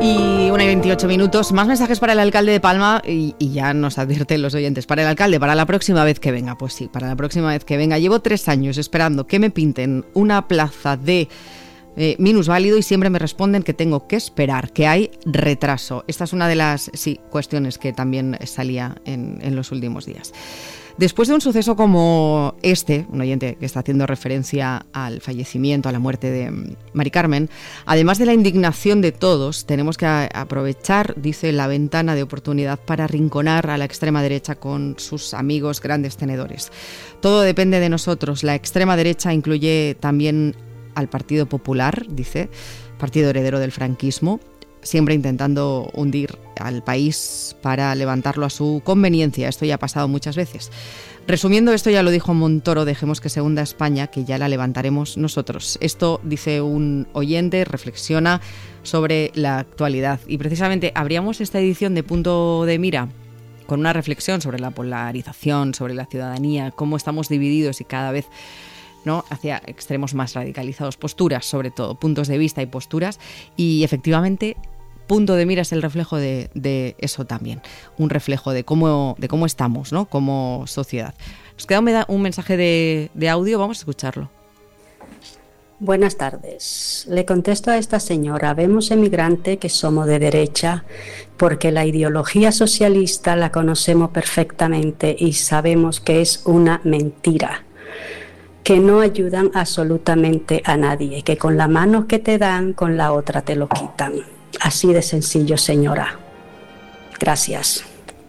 Y 1:28, más mensajes para el alcalde de Palma y ya nos advierten los oyentes. Para el alcalde, para la próxima vez que venga, pues sí, para la próxima vez que venga. Llevo 3 años esperando que me pinten una plaza de minusválido y siempre me responden que tengo que esperar, que hay retraso. Esta es una de las cuestiones que también salía en los últimos días. Después de un suceso como este, un oyente que está haciendo referencia al fallecimiento, a la muerte de Mari Carmen, además de la indignación de todos, tenemos que aprovechar, dice, la ventana de oportunidad para arrinconar a la extrema derecha con sus amigos grandes tenedores. Todo depende de nosotros. La extrema derecha incluye también al Partido Popular, dice, partido heredero del franquismo, siempre intentando hundir al país para levantarlo a su conveniencia. Esto ya ha pasado muchas veces. Resumiendo, esto ya lo dijo Montoro: dejemos que se hunda España, que ya la levantaremos nosotros. Esto dice un oyente, reflexiona sobre la actualidad. Y precisamente abríamos esta edición de Punto de Mira con una reflexión sobre la polarización, sobre la ciudadanía, cómo estamos divididos y cada vez, ¿no?, hacia extremos más radicalizados, posturas sobre todo, puntos de vista y posturas, y efectivamente Punto de Mira es el reflejo de eso también, un reflejo de cómo estamos, ¿no?, como sociedad. Nos queda un mensaje de audio, vamos a escucharlo. Buenas tardes. Le contesto a esta señora: vemos emigrante que somos de derecha porque la ideología socialista la conocemos perfectamente y sabemos que es una mentira, que no ayudan absolutamente a nadie, que con la mano que te dan, con la otra te lo quitan. Así de sencillo, señora. Gracias.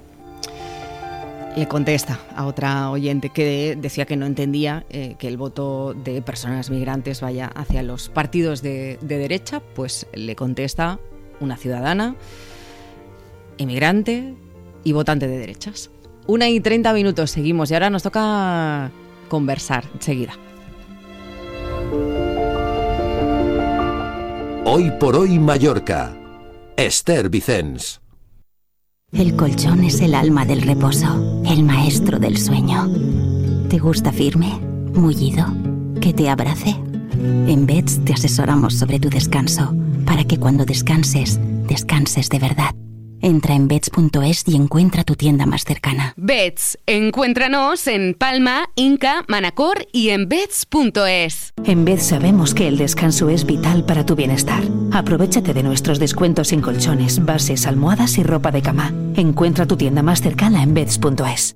Le contesta a otra oyente que decía que no entendía que el voto de personas migrantes vaya hacia los partidos de derecha. Pues le contesta una ciudadana, inmigrante y votante de derechas. 1:30, seguimos y ahora nos toca conversar enseguida. Hoy por hoy Mallorca. Esther Vicens. El colchón es el alma del reposo, el maestro del sueño. ¿Te gusta firme, mullido, que te abrace? En Beds te asesoramos sobre tu descanso, para que cuando descanses, descanses de verdad. Entra en Beds.es y encuentra tu tienda más cercana. Beds, encuéntranos en Palma, Inca, Manacor y en Beds.es. En Beds sabemos que el descanso es vital para tu bienestar. Aprovechate de nuestros descuentos en colchones, bases, almohadas y ropa de cama. Encuentra tu tienda más cercana en Beds.es.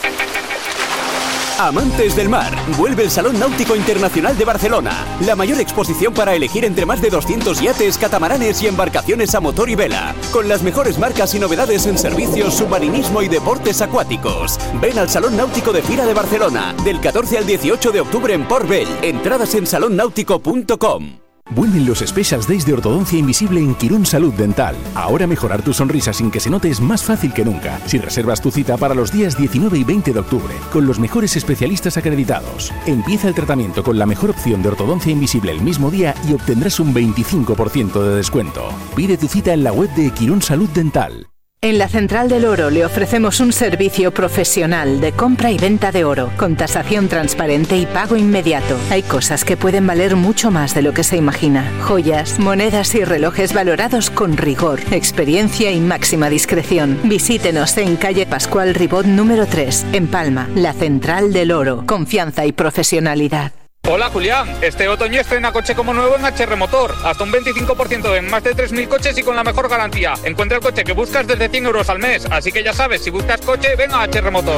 Amantes del mar, vuelve el Salón Náutico Internacional de Barcelona, la mayor exposición para elegir entre más de 200 yates, catamaranes y embarcaciones a motor y vela, con las mejores marcas y novedades en servicios, submarinismo y deportes acuáticos. Ven al Salón Náutico de Fira de Barcelona, del 14 al 18 de octubre en Port Vell. Entradas en salonnáutico.com. Vuelven los Special Days de Ortodoncia Invisible en Quirón Salud Dental. Ahora mejorar tu sonrisa sin que se note es más fácil que nunca. Si reservas tu cita para los días 19 y 20 de octubre, con los mejores especialistas acreditados. Empieza el tratamiento con la mejor opción de ortodoncia invisible el mismo día y obtendrás un 25% de descuento. Pide tu cita en la web de Quirón Salud Dental. En la Central del Oro le ofrecemos un servicio profesional de compra y venta de oro, con tasación transparente y pago inmediato. Hay cosas que pueden valer mucho más de lo que se imagina. Joyas, monedas y relojes valorados con rigor, experiencia y máxima discreción. Visítenos en calle Pascual Ribot número 3, en Palma. La Central del Oro. Confianza y profesionalidad. Hola Julián, este otoño estrena coche como nuevo en HR Motor, hasta un 25% en más de 3.000 coches y con la mejor garantía. Encuentra el coche que buscas desde 100 euros al mes, así que ya sabes, si buscas coche, ven a HR Motor.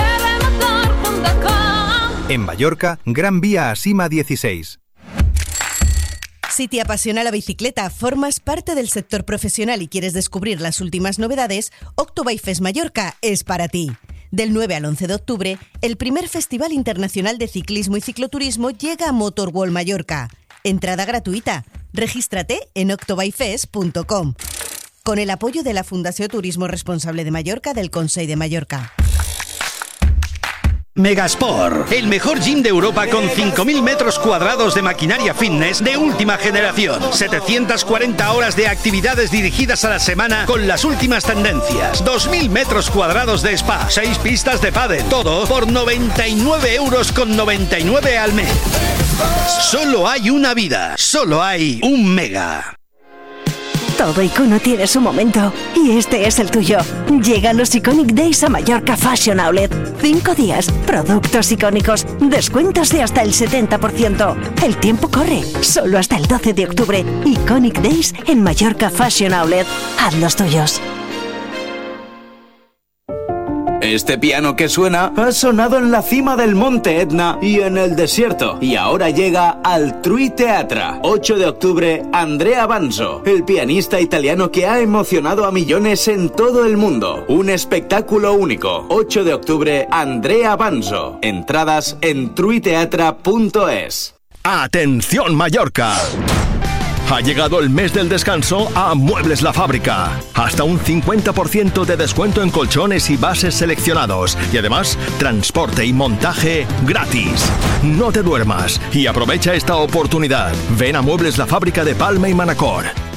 En Mallorca, Gran Vía Asima 16. Si te apasiona la bicicleta, formas parte del sector profesional y quieres descubrir las últimas novedades, Octobike Mallorca es para ti. Del 9 al 11 de octubre, el primer Festival Internacional de Ciclismo y Cicloturismo llega a Motorworld Mallorca. Entrada gratuita. Regístrate en octobikefest.com. Con el apoyo de la Fundació Turismo Responsable de Mallorca del Consell de Mallorca. Megasport, el mejor gym de Europa con 5.000 metros cuadrados de maquinaria fitness de última generación. 740 horas de actividades dirigidas a la semana con las últimas tendencias. 2.000 metros cuadrados de spa, 6 pistas de pádel. Todo por 99,99 € al mes. Solo hay una vida, solo hay un Mega. Todo icono tiene su momento y este es el tuyo. Llegan los Iconic Days a Mallorca Fashion Outlet. 5 días, productos icónicos, descuentos de hasta el 70%. El tiempo corre, solo hasta el 12 de octubre. Iconic Days en Mallorca Fashion Outlet. Haz los tuyos. Este piano que suena ha sonado en la cima del Monte Etna y en el desierto. Y ahora llega al Trui Teatra. 8 de octubre, Andrea Banzo, el pianista italiano que ha emocionado a millones en todo el mundo. Un espectáculo único. 8 de octubre, Andrea Banzo. Entradas en truiteatra.es. ¡Atención Mallorca! Ha llegado el mes del descanso a Muebles La Fábrica. Hasta un 50% de descuento en colchones y bases seleccionados. Y además, transporte y montaje gratis. No te duermas y aprovecha esta oportunidad. Ven a Muebles La Fábrica de Palma y Manacor.